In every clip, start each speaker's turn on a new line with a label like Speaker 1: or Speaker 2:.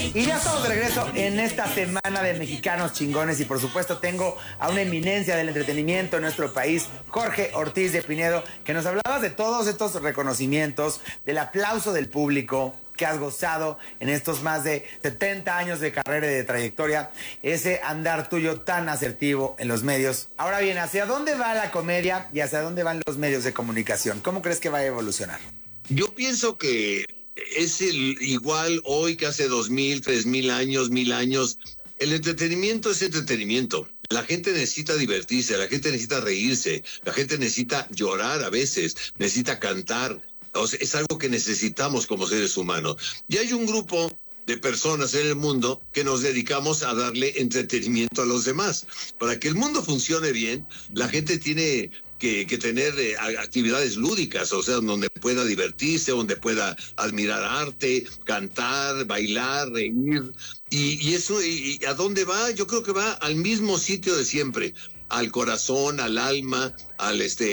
Speaker 1: Y ya estamos de regreso en esta semana de Mexicanos Chingones y por supuesto tengo a una eminencia del entretenimiento en nuestro país, Jorge Ortiz de Pinedo, que nos hablabas de todos estos reconocimientos, del aplauso del público que has gozado en estos más de 70 años de carrera y de trayectoria, ese andar tuyo tan asertivo en los medios. Ahora bien, ¿hacia dónde va la comedia y hacia dónde van los medios de comunicación? ¿Cómo crees que va a evolucionar?
Speaker 2: Yo pienso que es igual hoy que hace 2000, 3000 años, 1000 años. El entretenimiento es entretenimiento. La gente necesita divertirse, la gente necesita reírse, la gente necesita llorar a veces, necesita cantar. O sea, es algo que necesitamos como seres humanos. Y hay un grupo de personas en el mundo que nos dedicamos a darle entretenimiento a los demás. Para que el mundo funcione bien, la gente tiene que tener actividades lúdicas, o sea, donde pueda divertirse, donde pueda admirar arte, cantar, bailar, reír. Y eso, ¿y a dónde va? Yo creo que va al mismo sitio de siempre, al corazón, al alma, a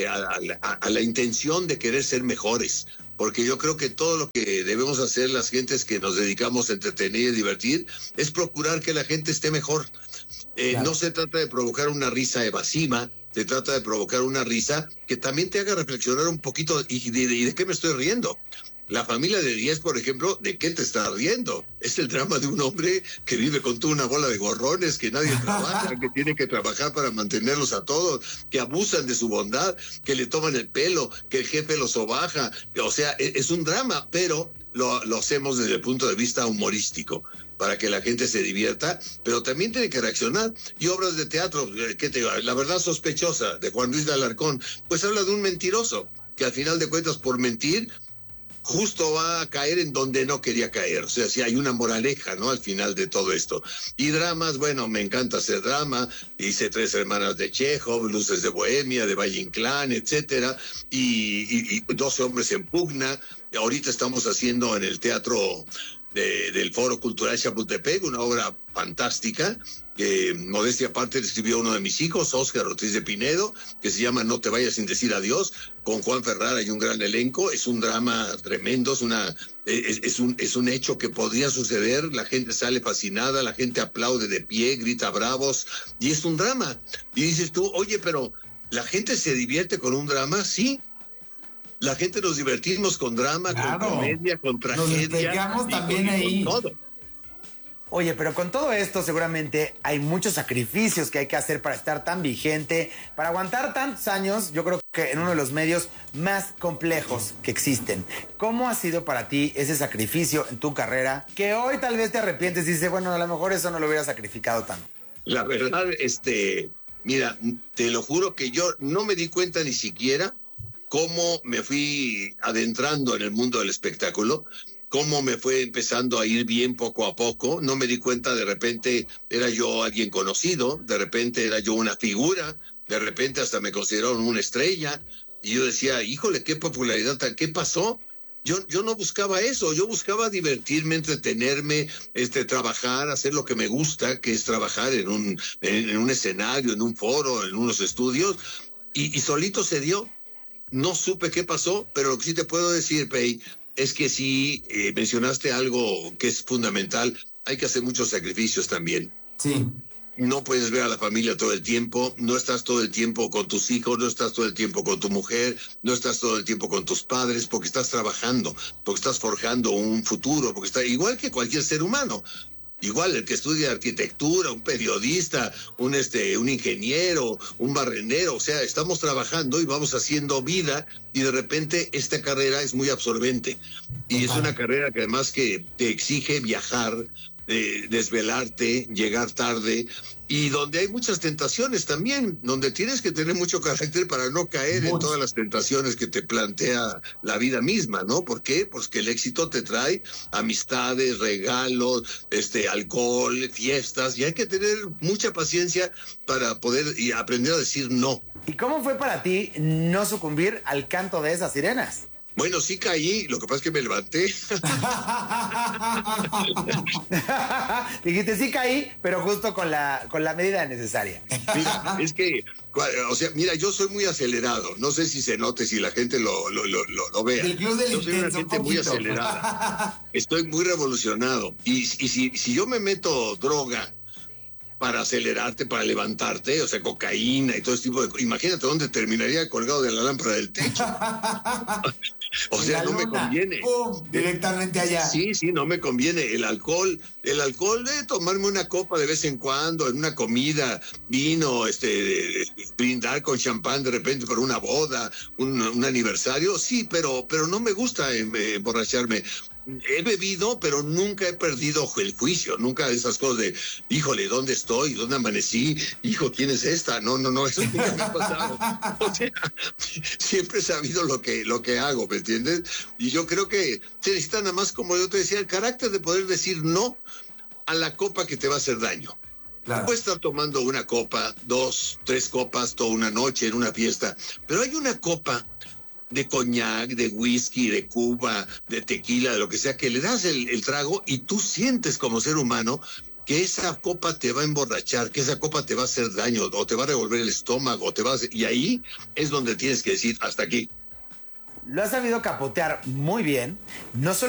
Speaker 2: la intención de querer ser mejores. Porque yo creo que todo lo que debemos hacer las gentes que nos dedicamos a entretener y divertir es procurar que la gente esté mejor. Claro. No se trata de provocar una risa evasiva, se trata de provocar una risa que también te haga reflexionar un poquito y de qué me estoy riendo. La familia de 10, por ejemplo, ¿de qué te estás riendo? Es el drama de un hombre que vive con toda una bola de gorrones, que nadie trabaja, que tiene que trabajar para mantenerlos a todos, que abusan de su bondad, que le toman el pelo, que el jefe los sobaja. O sea, es un drama, pero lo hacemos desde el punto de vista humorístico, para que la gente se divierta, pero también tiene que reaccionar. Y obras de teatro, ¿qué te digo? La verdad sospechosa, de Juan Ruiz de Alarcón, pues habla de un mentiroso, que al final de cuentas, por mentir, justo va a caer en donde no quería caer. O sea, sí hay una moraleja, ¿no? Al final de todo esto. Y dramas, bueno, me encanta hacer drama. Hice 3 hermanas de Chekhov, Luces de Bohemia, de Valle Inclán, etcétera. Y 12 hombres en pugna. Ahorita estamos haciendo en el teatro del Foro Cultural Chapultepec una obra fantástica que, modestia aparte, escribió uno de mis hijos, Óscar Ortiz de Pinedo, que se llama No te vayas sin decir adiós, con Juan Ferrara y un gran elenco. Es un drama tremendo, es un hecho que podría suceder. La gente sale fascinada, la gente aplaude de pie, grita bravos, y es un drama. Y dices tú, oye, pero ¿la gente se divierte con un drama? Sí. La gente nos divertimos con drama, claro, con comedia, con tragedia.
Speaker 3: Nos despegamos también ahí.
Speaker 2: Con todo.
Speaker 1: Oye, pero con todo esto seguramente hay muchos sacrificios que hay que hacer para estar tan vigente, para aguantar tantos años. Yo creo que en uno de los medios más complejos que existen. ¿Cómo ha sido para ti ese sacrificio en tu carrera que hoy tal vez te arrepientes y dices, bueno, a lo mejor eso no lo hubiera sacrificado tanto?
Speaker 2: La verdad, mira, te lo juro que yo no me di cuenta ni siquiera cómo me fui adentrando en el mundo del espectáculo, cómo me fue empezando a ir bien poco a poco. No me di cuenta, de repente era yo alguien conocido, de repente era yo una figura, de repente hasta me consideraron una estrella, y yo decía, híjole, qué popularidad, ¿qué pasó? Yo no buscaba eso, yo buscaba divertirme, entretenerme, trabajar, hacer lo que me gusta, que es trabajar en un escenario, en un foro, en unos estudios, y solito se dio. No supe qué pasó, pero lo que sí te puedo decir, Pei, es que sí mencionaste algo que es fundamental. Hay que hacer muchos sacrificios también.
Speaker 3: Sí.
Speaker 2: No puedes ver a la familia todo el tiempo, no estás todo el tiempo con tus hijos, no estás todo el tiempo con tu mujer, no estás todo el tiempo con tus padres, porque estás trabajando, porque estás forjando un futuro, porque está igual que cualquier ser humano. Igual el que estudia arquitectura, un periodista, un ingeniero, un barrendero, o sea, estamos trabajando y vamos haciendo vida, y de repente esta carrera es muy absorbente. Y es una carrera que además que te exige viajar, desvelarte, llegar tarde, y donde hay muchas tentaciones también, donde tienes que tener mucho carácter para no caer en todas las tentaciones que te plantea la vida misma, ¿no? ¿Por qué? Pues que el éxito te trae amistades, regalos, alcohol, fiestas, y hay que tener mucha paciencia para poder y aprender a decir no.
Speaker 1: ¿Y cómo fue para ti no sucumbir al canto de esas sirenas?
Speaker 2: Bueno, sí caí, lo que pasa es que me levanté.
Speaker 1: Dijiste, sí caí, pero justo con la medida necesaria.
Speaker 2: Mira, es que, o sea, mira, yo soy muy acelerado. No sé si se note, si la gente lo vea.
Speaker 3: Del club del
Speaker 2: Yo soy una
Speaker 3: intenso,
Speaker 2: gente muy
Speaker 3: poquito.
Speaker 2: acelerada. Estoy muy revolucionado. Y si yo me meto droga para acelerarte, para levantarte, o sea, cocaína y todo ese tipo de... Imagínate dónde terminaría colgado de la lámpara del techo. O
Speaker 3: En
Speaker 2: sea,
Speaker 3: la
Speaker 2: no me
Speaker 3: luna.
Speaker 2: conviene.
Speaker 3: ¡Pum! Directamente allá.
Speaker 2: Sí, no me conviene. El alcohol, tomarme una copa de vez en cuando, en una comida, vino, brindar con champán de repente por una boda, un aniversario, sí, pero no me gusta emborracharme. He bebido, pero nunca he perdido el juicio, nunca esas cosas de, híjole, ¿dónde estoy? ¿Dónde amanecí? Hijo, ¿quién es esta? No, eso nunca me ha pasado. O sea, siempre he sabido lo que hago, ¿me entiendes? Y yo creo que se necesita nada más, como yo te decía, el carácter de poder decir no a la copa que te va a hacer daño.
Speaker 3: Claro.
Speaker 2: Puedes estar tomando una copa, 2, 3 copas toda una noche en una fiesta, pero hay una copa de coñac, de whisky, de Cuba, de tequila, de lo que sea, que le das el trago y tú sientes como ser humano que esa copa te va a emborrachar, que esa copa te va a hacer daño, o te va a revolver el estómago, y ahí es donde tienes que decir, hasta aquí.
Speaker 1: Lo has sabido capotear muy bien, no solo